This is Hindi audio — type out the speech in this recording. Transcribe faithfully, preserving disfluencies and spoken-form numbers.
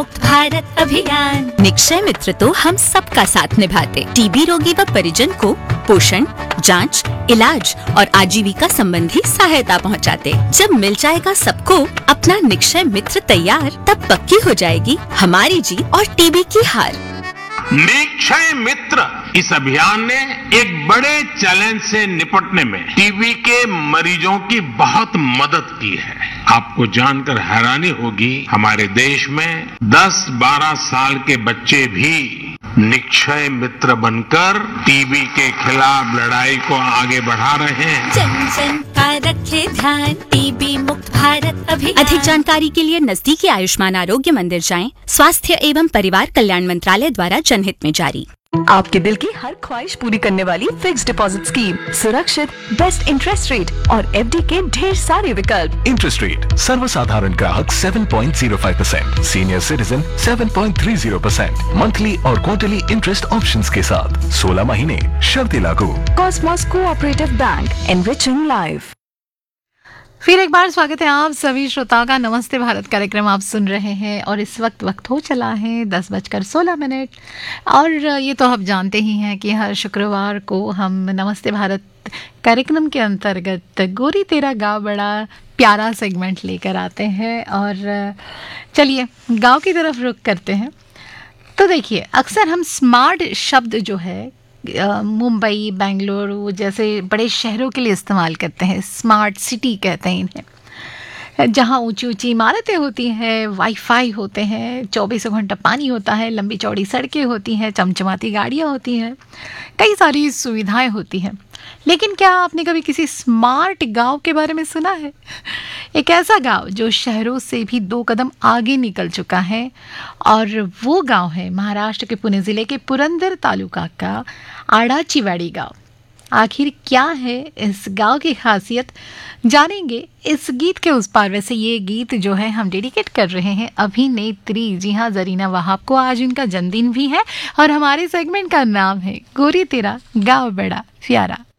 भारत अभियान। निक्षय मित्र तो हम सबका साथ निभाते, टीबी रोगी व परिजन को पोषण, जांच, इलाज और आजीविका संबंधी सहायता पहुंचाते। जब मिल जाएगा सबको अपना निक्षय मित्र तैयार, तब पक्की हो जाएगी हमारी जीत और टीबी की हार। निक्षय मित्र इस अभियान ने एक बड़े चैलेंज से निपटने में टीबी के मरीजों की बहुत मदद की है। आपको जानकर हैरानी होगी, हमारे देश में दस बारह साल के बच्चे भी निक्षय मित्र बनकर टीबी के खिलाफ लड़ाई को आगे बढ़ा रहे हैं। जन जन का रखे ध्यान, टीबी मुक्त भारत अभियान। अधिक जानकारी के लिए नजदीकी आयुष्मान आरोग्य मंदिर जाएं। स्वास्थ्य एवं परिवार कल्याण मंत्रालय द्वारा जनहित में जारी। आपके दिल की हर ख्वाहिश पूरी करने वाली फिक्स डिपॉजिट स्कीम, सुरक्षित, बेस्ट इंटरेस्ट रेट और एफडी के ढेर सारे विकल्प। इंटरेस्ट रेट सर्वसाधारण ग्राहक सात पॉइंट शून्य पाँच परसेंट, सीनियर सिटीजन सात पॉइंट तीस परसेंट, मंथली और क्वार्टरली इंटरेस्ट ऑप्शंस के साथ सोलह महीने, शर्तें लागू। Cosmos cooperative bank, enriching life. फिर एक बार स्वागत है आप सभी श्रोताओं का। नमस्ते भारत कार्यक्रम आप सुन रहे हैं और इस वक्त वक्त हो चला है दस बजकर सोलह मिनट। और ये तो आप जानते ही हैं कि हर शुक्रवार को हम नमस्ते भारत कार्यक्रम के अंतर्गत गोरी तेरा गाँव बड़ा प्यारा सेगमेंट लेकर आते हैं। और चलिए गाँव की तरफ रुख करते हैं। तो देखिए, अक्सर हम स्मार्ट शब्द जो है मुंबई, बेंगलुरु जैसे बड़े शहरों के लिए इस्तेमाल करते हैं। स्मार्ट सिटी कहते हैं इन्हें, जहाँ ऊंची ऊंची इमारतें होती हैं, वाईफाई होते हैं, चौबीसों घंटा पानी होता है, लंबी चौड़ी सड़कें होती हैं, चमचमाती गाड़ियाँ होती हैं, कई सारी सुविधाएं होती हैं। लेकिन क्या आपने कभी किसी स्मार्ट गांव के बारे में सुना है? एक ऐसा गांव जो शहरों से भी दो कदम आगे निकल चुका है, और वो गांव है महाराष्ट्र के पुणे ज़िले के पुरंदर तालुका का आडाचीवाडी गांव। आखिर क्या है इस गांव की खासियत, जानेंगे इस गीत के उस पार। वैसे ये गीत जो है हम डेडिकेट कर रहे हैं अभिनेत्री, जी हाँ, जरीना वहाब को। आज उनका जन्मदिन भी है और हमारे सेगमेंट का नाम है गोरी तेरा गाँव बड़ा प्यारा।